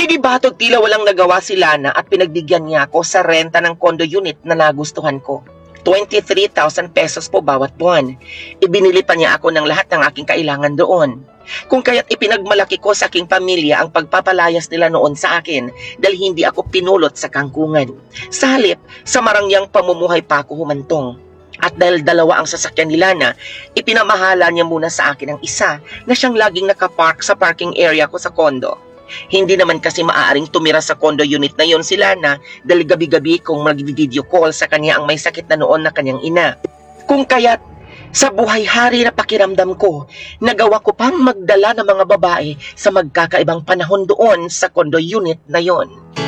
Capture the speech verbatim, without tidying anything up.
Hindi batok tila walang nagawa si Lana at pinagbigyan niya ako sa renta ng condo unit na nagustuhan ko. twenty-three thousand pesos po bawat buwan. Ibinili pa niya ako ng lahat ng aking kailangan doon. Kung kaya't ipinagmalaki ko sa aking pamilya ang pagpapalayas nila noon sa akin dahil hindi ako pinulot sa kangkungan. Sa halip, sa marangyang pamumuhay pa ako humantong. At dahil dalawa ang sasakyan ni Lana, ipinamahala niya muna sa akin ang isa na siyang laging nakapark sa parking area ko sa kondo. Hindi naman kasi maaaring tumira sa condo unit na yon si Lana dahil gabi-gabi kong mag-video call sa kanya ang may sakit na noon na kanyang ina. Kung kaya't sa buhay hari na pakiramdam ko, nagawa ko pang magdala ng mga babae sa magkakaibang panahon doon sa condo unit na yon.